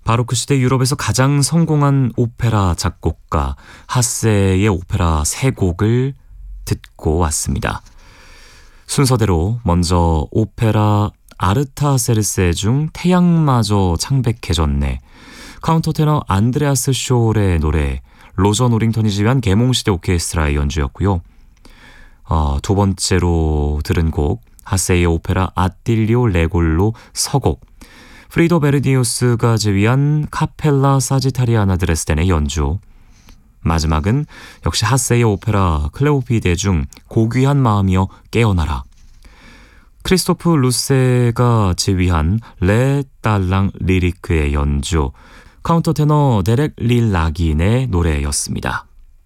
바로크 시대 유럽에서 가장 성공한 오페라 작곡가 하세의 오페라 세 곡을 듣고 왔습니다. 순서대로 먼저 오페라 아르타세르세 중 태양마저 창백해졌네, 카운터테너 안드레아스 쇼르의 노래 로저 노링턴이 지휘한 계몽시대 오케스트라의 연주였고요. 두 번째로 들은 곡 하세의 오페라 아틸리오 레골로 서곡, 프리도 베르디우스가 지휘한 카펠라 사지타리아나 드레스덴의 연주. 마지막은 역시 하세의 오페라 클레오피데 중 고귀한 마음이여 깨어나라, 크리스토프 루세가 지휘한 레 딸랑 리리크의 연주, 카운터테너 데렉 릴라긴의 노래였습니다.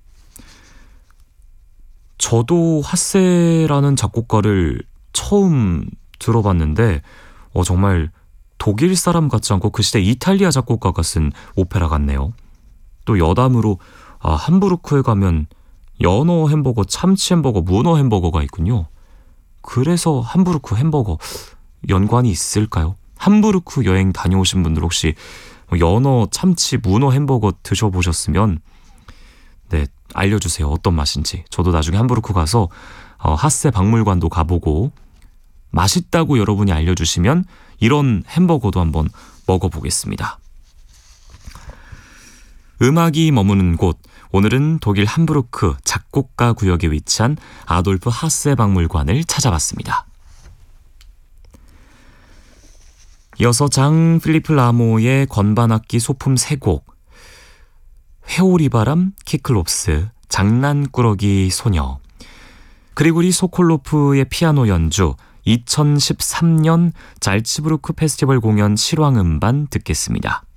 저도 하세라는 작곡가를 처음 들어봤는데 정말 독일 사람 같지 않고 그 시대 이탈리아 작곡가가 쓴 오페라 같네요. 또 여담으로 함부르크에 가면 연어 햄버거, 참치 햄버거, 문어 햄버거가 있군요. 그래서 함부르크 햄버거 연관이 있을까요? 함부르크 여행 다녀오신 분들 혹시 연어, 참치, 문어 햄버거 드셔보셨으면 알려주세요. 어떤 맛인지. 저도 나중에 함부르크 가서 하세 박물관도 가보고 맛있다고 여러분이 알려주시면 이런 햄버거도 한번 먹어보겠습니다. 음악이 머무는 곳, 오늘은 독일 함부르크 작곡가 구역에 위치한 아돌프 하세 박물관을 찾아봤습니다. 이어서 장 필리프 라모의 건반악기 소품 3곡, 회오리바람, 키클롭스, 장난꾸러기 소녀, 그리고리 소콜로프의 피아노 연주, 2013년 잘츠부르크 페스티벌 공연 실황음반 듣겠습니다.